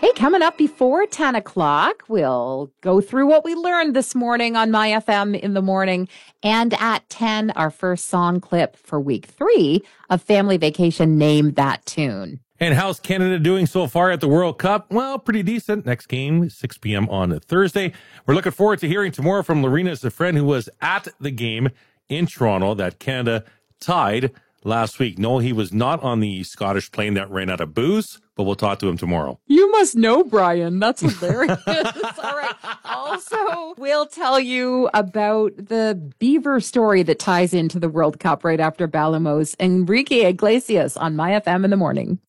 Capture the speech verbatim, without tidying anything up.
Hey, coming up before ten o'clock, we'll go through what we learned this morning on My F M in the morning. And at ten, our first song clip for week three of Family Vacation, Name That Tune. And how's Canada doing so far at the World Cup? Well, pretty decent. Next game, six p.m. on Thursday. We're looking forward to hearing tomorrow from Lorena's a friend who was at the game in Toronto that Canada tied last week. No, he was not on the Scottish plane that ran out of booze, but we'll talk to him tomorrow. You must know, Brian. That's hilarious. All right. Also, we'll tell you about the beaver story that ties into the World Cup right after Balamos. Enrique Iglesias on My F M in the morning.